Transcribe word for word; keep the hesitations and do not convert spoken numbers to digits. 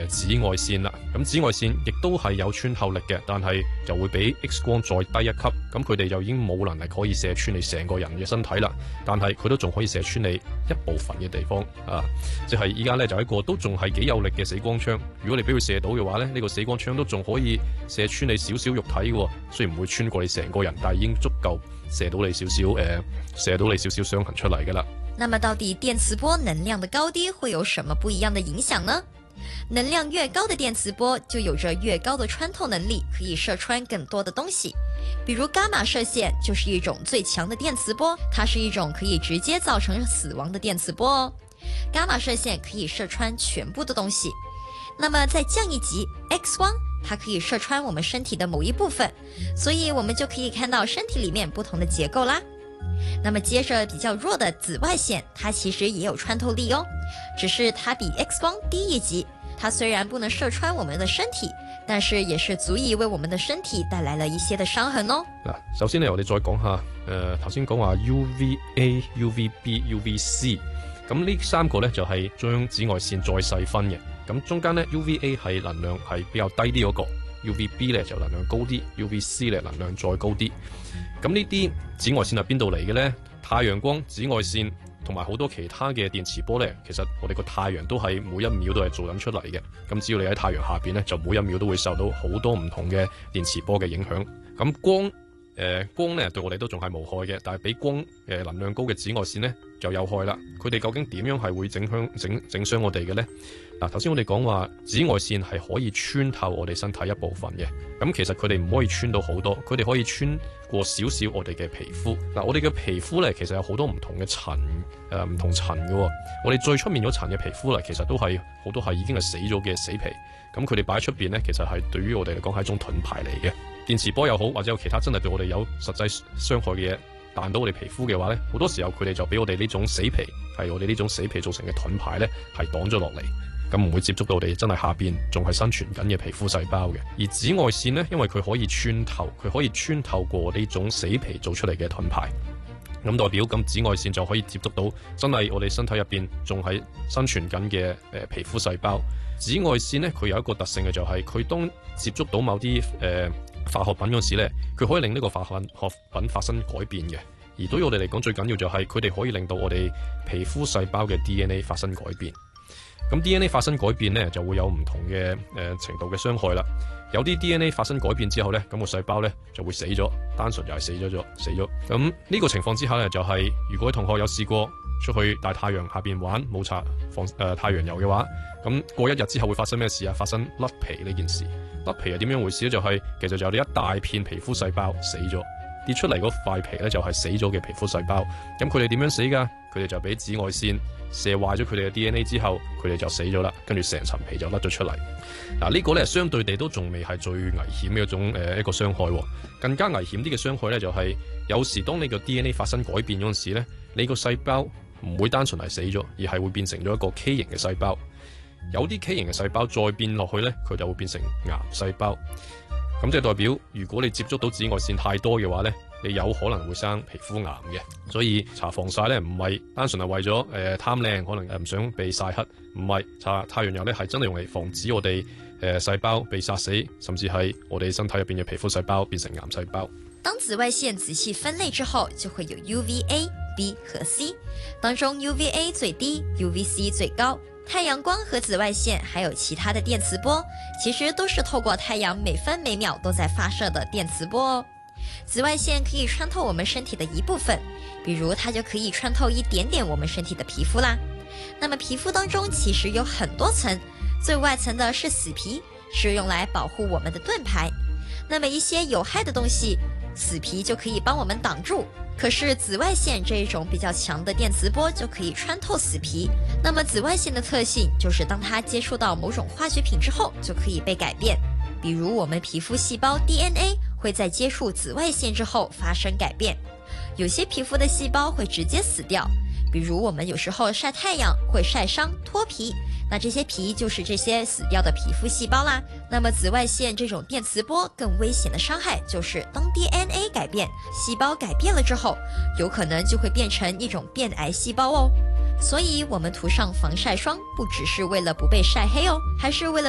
紫外線啦。咁紫外線亦都係有穿透力嘅，但係就會比 X 光再低一級。咁佢哋就已經冇能力可以射穿你成個人嘅身體啦。但係佢都仲可以射穿你一部分嘅地方啊！即係依家咧就一個都仲係幾有力嘅死光槍。如果你俾佢射到嘅話咧，呢個死光槍都仲可以射穿你少少肉體嘅，雖然唔會穿過你成個人，但係已經足夠射到你少少誒，射到你少少傷痕出嚟噶啦。 那麼到底電磁波能量的高低會有什麼不一樣的影響呢？能量越高的電磁波就有着越高的穿透能力，可以射穿更多的東西。比如伽馬射線就是一種最強的電磁波，它是一種可以直接造成死亡的電磁波哦。伽馬射線可以射穿全部的東西。那麼再降一級 X 光，它可以射穿我們身體的某一部分，所以我們就可以看到身體裡面不同的結構啦。那麼接着比較弱的紫外線，它其實也有穿透力哦，只是它比 X 光低一級。它雖然不能射穿我們的身體，但是也是足以為我們的身體帶來了一些的傷痕哦。 嗱，首先咧，我哋再講下，誒頭先講話 U V A、U V B、U V C， 咁呢三個咧就係、是、將紫外線再細分嘅。咁中間咧 U V A 係能量係比較低啲嗰、那個 ，U V B 咧就能量高啲 ，U V C 咧能量再高啲。咁呢啲紫外線係邊度嚟嘅咧？太陽光、紫外線同埋好多其他嘅電磁波咧，其實我哋個太陽都係每一秒都係做緊出嚟嘅。咁只要你喺太陽下邊咧，就每一秒都會受到好多唔同嘅電磁波嘅影響。咁光誒、呃、光咧對我哋都仲係無害嘅，但係比光誒、呃、能量高嘅紫外線咧就有害啦。佢哋究竟點樣係會整傷整整傷我哋嘅咧？嗱，頭先我哋講話紫外線係可以穿透我哋身體一部分嘅，咁其實佢哋唔可以穿到好多，佢哋可以穿過少少我哋嘅皮膚。嗱，我哋嘅皮膚咧其實有好多唔同嘅層誒唔同層嘅，我哋最出面嗰層嘅皮膚咧其實都係好多係已經係死咗嘅死皮，咁佢哋擺喺出邊咧其實係對於我哋嚟講係一種盾牌嚟嘅。電磁波又好，或者有其他真係對我哋有實際傷害嘅嘢彈到我哋皮膚嘅話咧，好多時候佢哋就俾我哋呢種死皮係我哋呢種死皮造成嘅盾牌咧係擋咗落嚟。咁唔會接觸到我哋真係下邊仲係生存緊嘅皮膚細胞嘅。而紫外線呢，因為佢可以穿透，佢可以穿透過呢種死皮做出嚟嘅盾牌，咁代表咁紫外線就可以接觸到真係我哋身體入邊仲係生存緊嘅誒皮膚細胞。紫外線呢，佢有一個特性嘅就係、是、佢當接觸到某啲誒、呃、化學品嗰時呢，佢可以令呢個化學品發生改變嘅。而對於我哋嚟講，最緊要就係佢哋可以令到我哋皮膚細胞嘅 D N A 發生改變。咁 D N A 發生改變咧，就會有唔同嘅誒、呃、程度嘅傷害啦。有啲 D N A 發生改變之後咧，咁、個細胞咧就會死咗，單純就係死咗咗，死咗。咁呢個情況之下咧，就係、是、如果同學有試過出去大太陽下邊玩，冇搽防誒太陽油嘅話，咁過一日之後會發生咩事啊？發生甩皮呢件事，甩皮係點樣回事咧？就係、是、其實就有啲一大片皮膚細胞死咗，跌出嚟嗰塊皮咧就係死咗嘅皮膚細胞。咁佢哋點樣死㗎？佢哋就俾紫外線射壞咗佢哋嘅 D N A 之後，佢哋就死咗啦，跟住成層皮就甩咗出嚟。嗱、這個、呢個咧相對地都仲未係最危險嘅一種誒、呃、一個傷害、哦，更加危險啲嘅傷害咧就係、是、有時當你個 D N A 發生改變嗰陣時咧，你個細胞唔會單純係死咗，而係會變成咗一個畸形嘅細胞。有啲畸形嘅細胞再變落去咧，佢就會變成癌細胞。咁即係代表，如果你接觸到紫外線太多嘅話咧，你有可能會生皮膚癌嘅。所以搽防曬咧，唔係單純係為咗誒貪靚，可能誒唔想被曬黑，唔係搽太陽油咧，係真係用嚟防止我哋誒細胞被殺死，甚至係我哋身體入邊嘅皮膚細胞變成癌細胞。 當紫外線仔細分類之後，就會有 U V A、B 和 C， 當中 U V A 最低 ，U V C 最高。太陽光和紫外線還有其他的電磁波，其實都是透過太陽每分每秒都在發射的電磁波哦。紫外線可以穿透我們身體的一部分，比如它就可以穿透一點點我們身體的皮膚啦。那麼皮膚當中其實有很多層，最外層的是死皮，是用來保護我們的盾牌。那麼一些有害的東西，死皮就可以幫我們擋住。可是紫外線這一種比較強的電磁波就可以穿透死皮。那麼紫外線的特性就是當它接觸到某種化學品之後就可以被改變，比如我們皮膚細胞 D N A 會在接觸紫外線之後發生改變，有些皮膚的細胞會直接死掉，比如我們有時候曬太陽會曬傷脫皮，那這些皮就是這些死掉的皮膚細胞啦。那麼紫外線這種電磁波更危險的傷害就是當 D N A 改變，細胞改變了之後，有可能就會變成一種變癌細胞哦。所以我們塗上防曬霜不只是為了不被曬黑哦，還是為了